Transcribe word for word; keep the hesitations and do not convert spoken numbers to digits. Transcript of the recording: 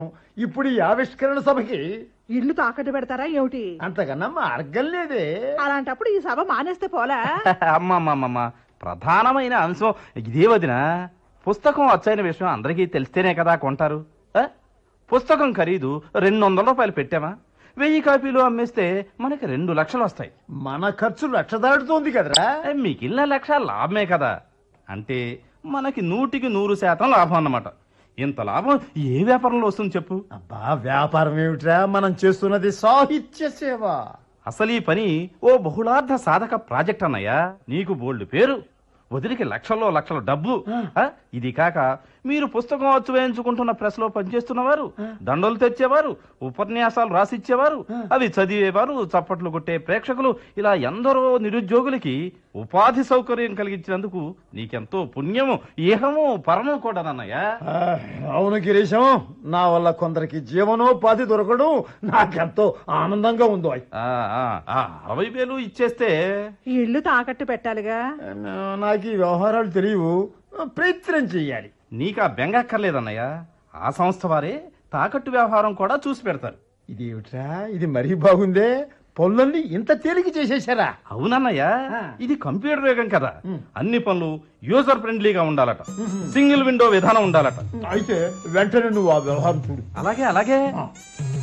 ఇప్పుడు ఈ ఆవిష్కరణ సభకి ఇల్లు తాకట్టు పెడతారా ఏమిటి? అంతకన్నా మార్గం లేదే. అలాంటప్పుడు ఈ సభ మానేస్తే పోలా? అమ్మమ్మమ్మమ్మ, ప్రధానమైన అంశం ఇదే వదినా. పుస్తకం వచ్చైన విషయం అందరికీ తెలిస్తేనే కదా కొంటారు. ఆ? పుస్తకం ఖరీదు రెండు వందల రూపాయలు పెట్టామా, వెయ్యి కాపీలు అమ్మేస్తే మనకి రెండు లక్షలు వస్తాయి. మన ఖర్చు లక్ష దాటుతోంది కదరా. మిగిలిన లక్ష లాభమే కదా. అంటే మనకి నూటికి నూరు శాతం లాభం అన్నమాట. ఇంత లాభం ఏ వ్యాపారంలో వస్తుంది చెప్పు? అబ్బా, వ్యాపారం ఏమిట్రా, మనం చేస్తున్నది సాహిత్య సేవ. అసలు ఈ పని ఓ బహుళార్థ సాధక ప్రాజెక్ట్ అన్నయ్యా. నీకు బోల్డ్ పేరు, వదిలికి లక్షల్లో లక్షల డబ్బు. ఆ? ఇది కాక మీరు పుస్తకం అచ్చు వేయించుకుంటున్న ప్రెస్ లో పనిచేస్తున్నవారు, దండలు తెచ్చేవారు, ఉపన్యాసాలు రాసిచ్చేవారు, అవి చదివేవారు, చప్పట్లు కొట్టే ప్రేక్షకులు, ఇలా ఎందరో నిరుద్యోగులకి ఉపాధి సౌకర్యం కలిగించినందుకు నీకెంతో పుణ్యము, ఏహము, పరము కూడా అన్నయ్యా. అవును గిరీశం, నా వల్ల కొందరికి జీవనోపాధి దొరకడం నాకెంతో ఆనందంగా ఉందో. అరవై వేలు ఇచ్చేస్తే ఇల్లు తాకట్టు పెట్టాలిగా. నాకు ఈ వ్యవహారాలు తెలియవు, ప్రయత్నం చెయ్యాలి. నీకా బెంగక్కర్లేదన్నయ్య, ఆ సంస్థ వారే తాకట్టు వ్యవహారం కూడా చూసి పెడతారు. ఇదేమిట్రా, ఇది మరీ బాగుందే. పనులన్నీ ఇంత తేలిక చేసేశారా? అవునన్నయ్య, ఇది కంప్యూటర్ యుగం కదా. అన్ని పనులు యూజర్ ఫ్రెండ్లీగా ఉండాలట, సింగిల్ విండో విధానం ఉండాలట. అయితే వెంటనే నువ్వు ఆ వ్యవహారం చూడు. అలాగే అలాగే.